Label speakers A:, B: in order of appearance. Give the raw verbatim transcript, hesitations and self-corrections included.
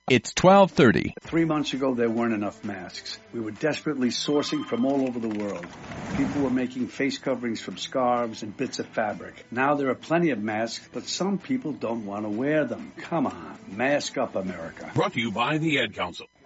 A: It's twelve thirty.
B: Three months ago, there weren't enough masks. We were desperately sourcing from all over the world. People were making face coverings from scarves and bits of fabric. Now there are plenty of masks, but some people don't want to wear them. Come on, mask up, America.
C: Brought to you by the Ad Council.